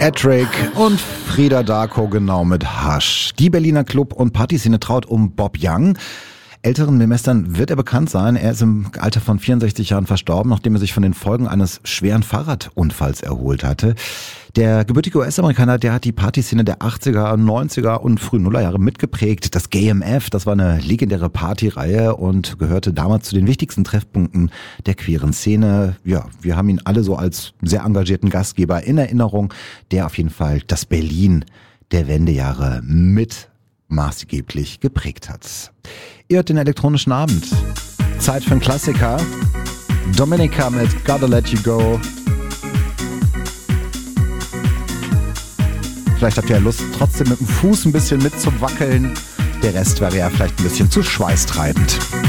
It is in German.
Patrick und Frida Darko genau mit Hush. Die Berliner Club- und Partyszene traut um Bob Young. Älteren Semestern wird er bekannt sein. Er ist im Alter von 64 Jahren verstorben, nachdem er sich von den Folgen eines schweren Fahrradunfalls erholt hatte. Der gebürtige US-Amerikaner, der hat die Partyszene der 80er, 90er und frühen Nullerjahre mitgeprägt. Das GMF, das war eine legendäre Partyreihe und gehörte damals zu den wichtigsten Treffpunkten der queeren Szene. Ja, wir haben ihn alle so als sehr engagierten Gastgeber in Erinnerung, der auf jeden Fall das Berlin der Wendejahre mit maßgeblich geprägt hat. Ihr hört den elektronischen Abend. Zeit für einen Klassiker. Dominica mit Gotta Let You Go. Vielleicht habt ihr ja Lust, trotzdem mit dem Fuß ein bisschen mitzuwackeln. Der Rest wäre ja vielleicht ein bisschen zu schweißtreibend.